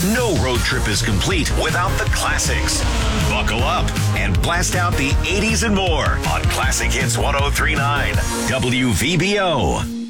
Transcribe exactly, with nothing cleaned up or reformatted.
No road trip is complete without the classics. Buckle up and blast out the eighties and more on Classic Hits one oh three point nine W V B O.